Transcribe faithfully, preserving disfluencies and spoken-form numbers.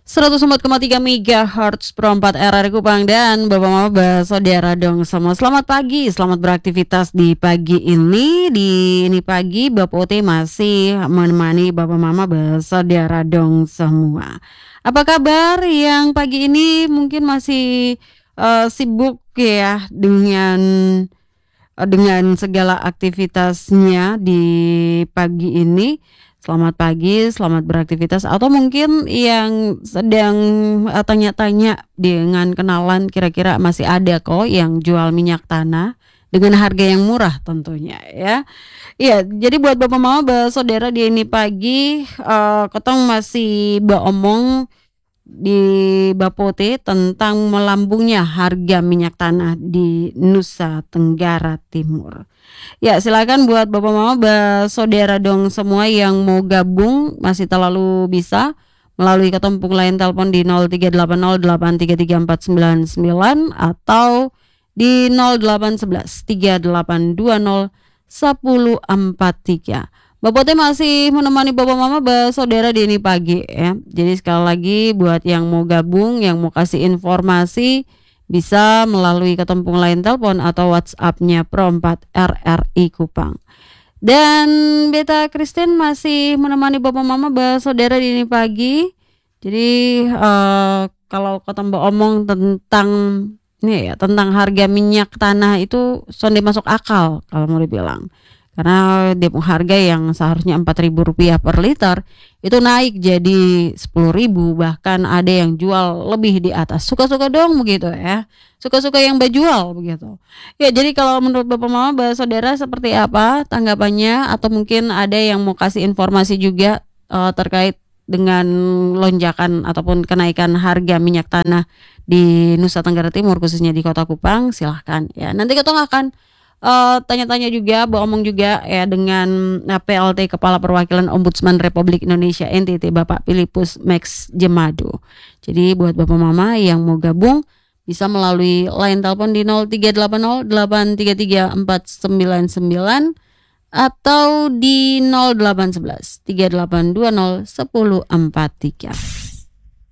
seratus empat koma tiga megahertz per empat R R I Kupang dan Bapak Mama Saudara dong semua. Selamat pagi, selamat beraktivitas di pagi ini. Di ini pagi Bapak Ote masih menemani Bapak Mama Saudara dong semua. Apa kabar yang pagi ini mungkin masih uh, sibuk ya dengan dengan segala aktivitasnya di pagi ini. Selamat pagi, selamat beraktivitas. Atau mungkin yang sedang uh, tanya-tanya dengan kenalan, kira-kira masih ada kok yang jual minyak tanah dengan harga yang murah tentunya ya. Iya, jadi buat Bapak Mama Saudara di ini pagi, uh, ketong masih beromong di Bapote tentang melambungnya harga minyak tanah di Nusa Tenggara Timur. Ya, silakan buat Bapak Mama Saudara dong semua yang mau gabung masih terlalu bisa melalui ketempung lain telepon di nol tiga delapan nol delapan tiga tiga empat sembilan sembilan atau di nol delapan satu satu tiga delapan dua nol satu empat tiga. Bapak Teh masih menemani Bapak Mama Saudara di ini pagi ya. Jadi sekali lagi buat yang mau gabung, yang mau kasih informasi bisa melalui ketempung lain telepon atau WhatsApp-nya Pro empat R R I Kupang. Dan Beta Kristen masih menemani Bapak Mama Saudara di ini pagi. Jadi uh, kalau ketemu omong tentang ini ya, tentang harga minyak tanah itu sonde masuk akal kalau mau dibilang. Karena dia harga yang seharusnya empat ribu rupiah per liter itu naik jadi sepuluh ribu, bahkan ada yang jual lebih di atas. Suka-suka dong begitu ya. Suka-suka yang berjual begitu. Ya, jadi kalau menurut Bapak Mama Saudara seperti apa tanggapannya, atau mungkin ada yang mau kasih informasi juga uh, terkait dengan lonjakan ataupun kenaikan harga minyak tanah di Nusa Tenggara Timur khususnya di Kota Kupang, silahkan ya. Nanti kita akan Uh, tanya-tanya juga, beromong juga ya dengan uh, P L T Kepala Perwakilan Ombudsman Republik Indonesia N T T Bapak Philippus Max Jemado. Jadi buat Bapak Mama yang mau gabung bisa melalui line telepon di nol tiga delapan nol delapan tiga tiga empat sembilan sembilan atau di nol delapan satu satu tiga delapan dua nol satu empat tiga.